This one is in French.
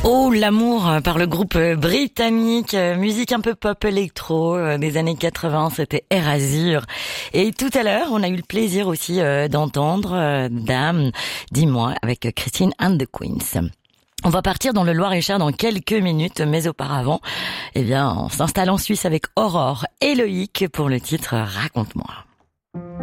Oh, l'amour par le groupe britannique, musique un peu pop électro des années 80, c'était Air Azur. Et tout à l'heure, on a eu le plaisir aussi d'entendre Dame, dis-moi, avec Christine and the Queens. On va partir dans le Loir-et-Cher dans quelques minutes, mais auparavant, on s'installe en Suisse avec Aurore et Loïc pour le titre Raconte-moi.